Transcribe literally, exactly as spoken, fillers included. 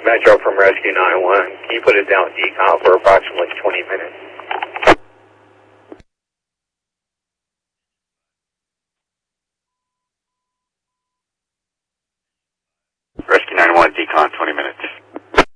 Metro from Rescue nine one. Can you put it down with decom for approximately twenty minutes? Rescue nine one, decon, twenty minutes.